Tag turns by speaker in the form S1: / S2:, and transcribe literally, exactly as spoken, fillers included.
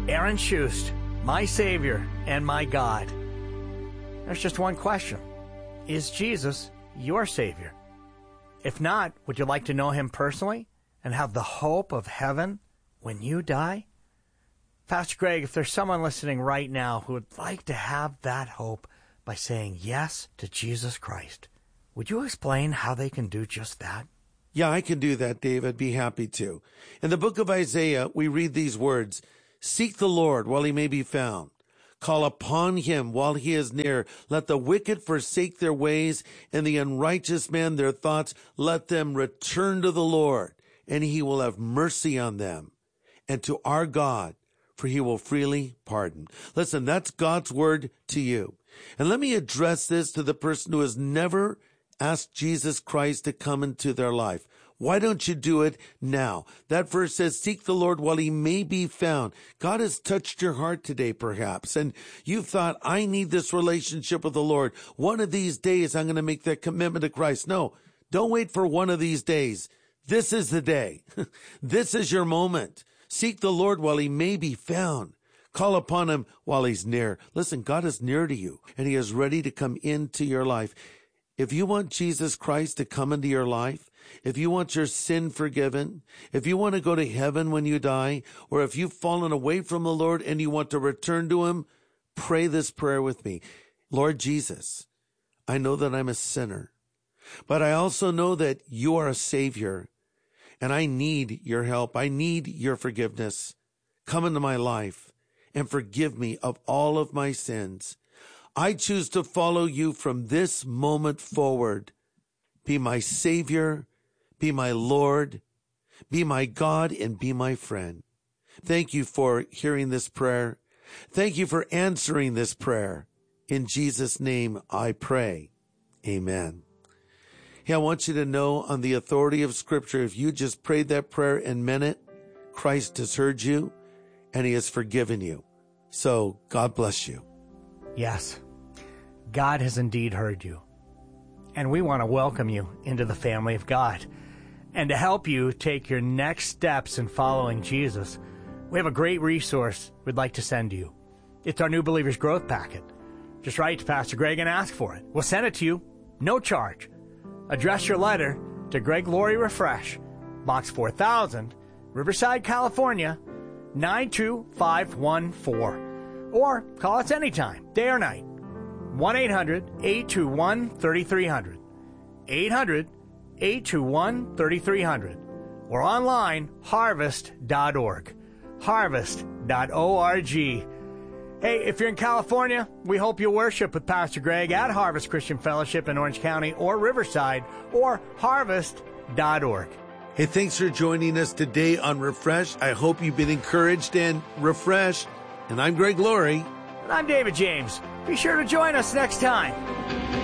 S1: Aaron Shust, my Savior and my God. There's just one question. Is Jesus your Savior? If not, would you like to know him personally and have the hope of heaven when you die? Pastor Greg, if there's someone listening right now who would like to have that hope by saying yes to Jesus Christ, would you explain how they can do just that?
S2: Yeah, I can do that, Dave. I'd be happy to. In the book of Isaiah, we read these words, "Seek the Lord while he may be found. Call upon him while he is near. Let the wicked forsake their ways, and the unrighteous man their thoughts. Let them return to the Lord, and he will have mercy on them, and to our God, for he will freely pardon." Listen, that's God's word to you. And let me address this to the person who has never asked Jesus Christ to come into their life. Why don't you do it now? That verse says, seek the Lord while he may be found. God has touched your heart today, perhaps, and you've thought, I need this relationship with the Lord. One of these days, I'm going to make that commitment to Christ. No, don't wait for one of these days. This is the day. This is your moment. Seek the Lord while he may be found. Call upon him while he's near. Listen, God is near to you, and he is ready to come into your life. If you want Jesus Christ to come into your life, if you want your sin forgiven, if you want to go to heaven when you die, or if you've fallen away from the Lord and you want to return to him, pray this prayer with me. Lord Jesus, I know that I'm a sinner, but I also know that you are a Savior, and I need your help. I need your forgiveness. Come into my life and forgive me of all of my sins. I choose to follow you from this moment forward. Be my Savior, be my Lord, be my God, and be my friend. Thank you for hearing this prayer. Thank you for answering this prayer. In Jesus' name I pray. Amen. Hey, I want you to know on the authority of Scripture, if you just prayed that prayer and meant it, Christ has heard you and he has forgiven you. So God bless you.
S1: Yes, God has indeed heard you. And we want to welcome you into the family of God. And to help you take your next steps in following Jesus, we have a great resource we'd like to send to you. It's our New Believers Growth Packet. Just write to Pastor Greg and ask for it. We'll send it to you, no charge. Address your letter to Greg Laurie Refresh, Box four thousand, Riverside, California, nine two five one four. Or call us anytime, day or night. one eight hundred eight two one three three zero zero. eight hundred eight two one three three zero zero. Or online, harvest dot org. harvest dot org. Hey, if you're in California, we hope you worship with Pastor Greg at Harvest Christian Fellowship in Orange County or Riverside, or harvest dot org.
S2: Hey, thanks for joining us today on Refresh. I hope you've been encouraged and refreshed. And I'm Greg Laurie.
S1: And I'm David James. Be sure to join us next time.